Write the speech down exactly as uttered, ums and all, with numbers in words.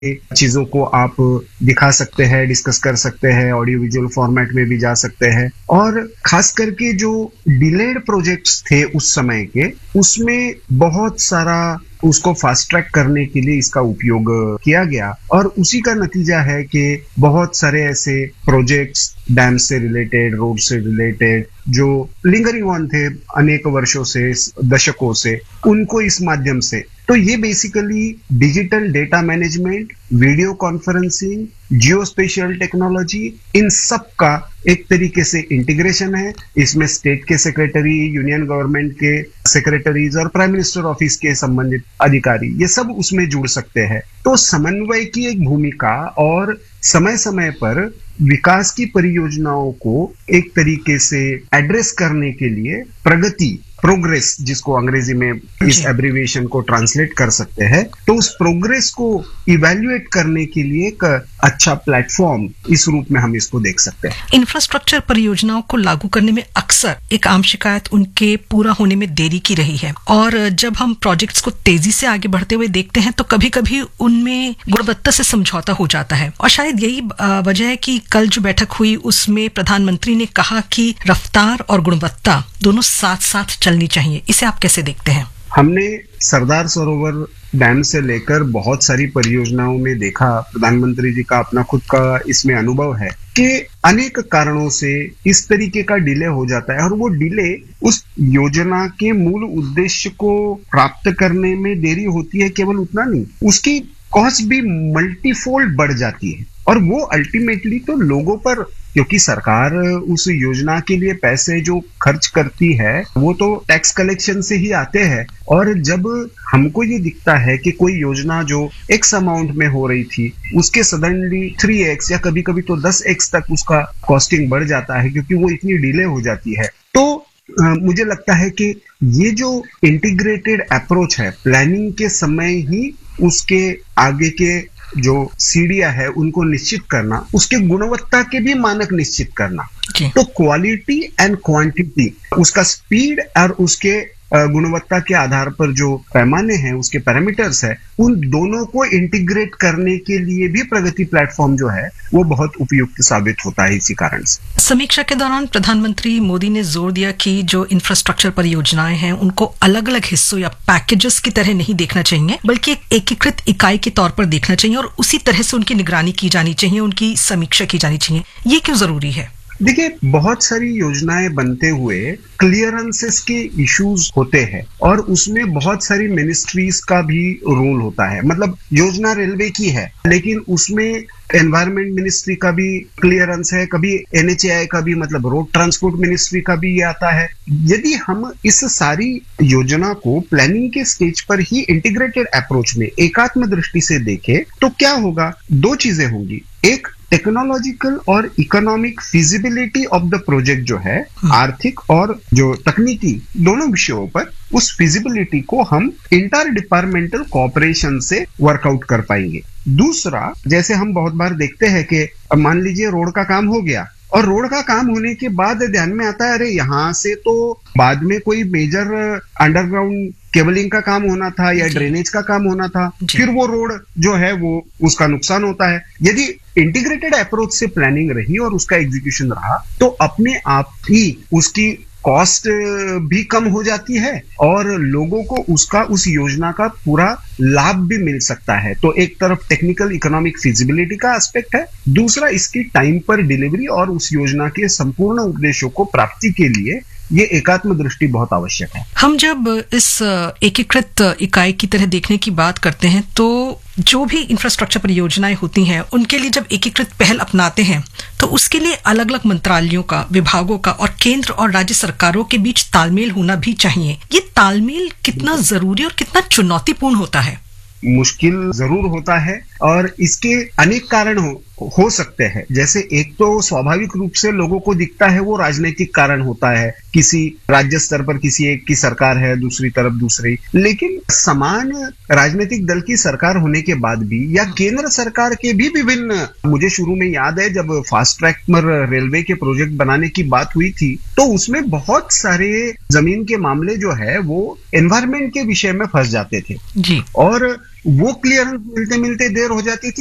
चीजों को आप दिखा सकते हैं, डिस्कस कर सकते हैं, ऑडियो विजुअल फॉर्मेट में भी जा सकते हैं। और खास करके जो डिलेड प्रोजेक्ट्स थे उस समय के, उसमें बहुत सारा उसको फास्ट ट्रैक करने के लिए इसका उपयोग किया गया और उसी का नतीजा है कि बहुत सारे ऐसे प्रोजेक्ट्स डैम से रिलेटेड, रोड से रिलेटेड, जो लिंगरिंग ऑन थे अनेक वर्षों से, दशकों से, उनको इस माध्यम से, तो ये basically digital data management, video conferencing, जियो स्पेशियल टेक्नोलॉजी, इन सब का एक तरीके से इंटीग्रेशन है। इसमें स्टेट के सेक्रेटरी, यूनियन गवर्नमेंट के सेक्रेटरीज और प्राइम मिनिस्टर ऑफिस के संबंधित अधिकारी, ये सब उसमें जुड़ सकते हैं। तो समन्वय की एक भूमिका और समय समय पर विकास की परियोजनाओं को एक तरीके से एड्रेस करने के लिए प्रगति, प्रोग्रेस, जिसको अंग्रेजी में इस एब्रिविएशन को ट्रांसलेट कर सकते हैं, तो उस प्रोग्रेस को इवैल्यूएट करने के लिए एक अच्छा प्लेटफॉर्म इस रूप में हम इसको देख सकते हैं। इंफ्रास्ट्रक्चर परियोजनाओं को लागू करने में अक्सर एक आम शिकायत उनके पूरा होने में देरी की रही है, और जब हम प्रोजेक्ट्स को तेजी से आगे बढ़ते हुए देखते हैं तो कभी कभी उनमें गुणवत्ता से समझौता हो जाता है। और शायद यही वजह है कि कल जो बैठक हुई उसमें प्रधानमंत्री ने कहा कि रफ्तार और गुणवत्ता दोनों साथ साथ चलनी चाहिए। इसे आप कैसे देखते हैं? हमने सरदार सरोवर डैम से लेकर बहुत सारी परियोजनाओं में देखा, प्रधानमंत्री जी का अपना खुद का इसमें अनुभव है कि अनेक कारणों से इस तरीके का डिले हो जाता है और वो डिले उस योजना के मूल उद्देश्य को प्राप्त करने में देरी होती है। केवल उतना नहीं, उसकी कॉस्ट भी मल्टीफोल्ड बढ़ जाती है और वो अल्टीमेटली तो लोगों पर, क्योंकि सरकार उस योजना के लिए पैसे जो खर्च करती है वो तो टैक्स कलेक्शन से ही आते हैं, और जब हमको ये दिखता है कि कोई योजना जो एक्स अमाउंट में हो रही थी उसके सडनली थ्री एक्स या कभी कभी तो दस एक्स तक उसका कॉस्टिंग बढ़ जाता है क्योंकि वो इतनी डिले हो जाती है, तो आ, मुझे लगता है कि ये जो इंटीग्रेटेड अप्रोच है, प्लानिंग के समय ही उसके आगे के जो सीढ़ियां है उनको निश्चित करना, उसके गुणवत्ता के भी मानक निश्चित करना, तो क्वालिटी एंड क्वांटिटी, उसका स्पीड और उसके गुणवत्ता के आधार पर जो पैमाने हैं, उसके पैरामीटर्स है, उन दोनों को इंटीग्रेट करने के लिए भी प्रगति प्लेटफॉर्म जो है वो बहुत उपयुक्त साबित होता है। इसी कारण से समीक्षा के दौरान प्रधानमंत्री मोदी ने जोर दिया कि जो इंफ्रास्ट्रक्चर परियोजनाएं हैं उनको अलग अलग हिस्सों या पैकेजेस की तरह नहीं देखना चाहिए, बल्कि एक एकीकृत इकाई के तौर पर देखना चाहिए और उसी तरह से उनकी निगरानी की जानी चाहिए, उनकी समीक्षा की जानी चाहिए। ये क्यों जरूरी है? देखिए, बहुत सारी योजनाएं बनते हुए क्लियरेंसेस के इश्यूज होते हैं और उसमें बहुत सारी मिनिस्ट्रीज का भी रोल होता है। मतलब योजना रेलवे की है लेकिन उसमें एनवायरमेंट मिनिस्ट्री का भी क्लियरेंस है, कभी एनएचएआई का भी, मतलब रोड ट्रांसपोर्ट मिनिस्ट्री का भी ये आता है। यदि हम इस सारी योजना को प्लानिंग के स्टेज पर ही इंटीग्रेटेड अप्रोच में एकात्म दृष्टि से देखें तो क्या होगा? दो चीजें होंगी। एक, टेक्नोलॉजिकल और economic feasibility of the project जो है, आर्थिक और जो तकनीकी दोनों विषयों पर, उस फिजिबिलिटी को हम इंटर डिपार्टमेंटल कोऑपरेशन से वर्कआउट कर पाएंगे। दूसरा, जैसे हम बहुत बार देखते हैं कि मान लीजिए रोड का काम हो गया और रोड का काम होने के बाद ध्यान में आता है अरे यहाँ से तो बाद में कोई मेजर अंडरग्राउंड केबलिंग का काम होना था या ड्रेनेज का काम होना था, फिर वो रोड जो है वो उसका नुकसान होता है। यदि इंटीग्रेटेड अप्रोच से प्लानिंग रही और उसका एग्जीक्यूशन रहा तो अपने आप ही उसकी कॉस्ट भी कम हो जाती है और लोगों को उसका, उस योजना का पूरा लाभ भी मिल सकता है। तो एक तरफ टेक्निकल इकोनॉमिक फिजिबिलिटी का एस्पेक्ट है, दूसरा इसकी टाइम पर डिलीवरी और उस योजना के संपूर्ण उद्देश्यों को प्राप्ति के लिए ये एकात्म दृष्टि बहुत आवश्यक है। हम जब इस एकीकृत इकाई की तरह देखने की बात करते हैं तो जो भी इंफ्रास्ट्रक्चर परियोजनाएं होती हैं उनके लिए जब एकीकृत पहल अपनाते हैं तो उसके लिए अलग अलग मंत्रालयों का, विभागों का और केंद्र और राज्य सरकारों के बीच तालमेल होना भी चाहिए। ये तालमेल कितना जरूरी और कितना चुनौतीपूर्ण होता है? मुश्किल जरूर होता है और इसके अनेक कारण हो, हो सकते हैं। जैसे एक तो स्वाभाविक रूप से लोगों को दिखता है वो राजनीतिक कारण होता है, किसी राज्य स्तर पर किसी एक की सरकार है, दूसरी तरफ दूसरी, लेकिन समान राजनीतिक दल की सरकार होने के बाद भी या केंद्र सरकार के भी विभिन्न, मुझे शुरू में याद है जब फास्ट ट्रैक पर रेलवे के प्रोजेक्ट बनाने की बात हुई थी तो उसमें बहुत सारे जमीन के मामले जो है वो एनवायरमेंट के विषय में फंस जाते थे जी। और वो क्लियरेंस मिलते मिलते देर हो जाती थी।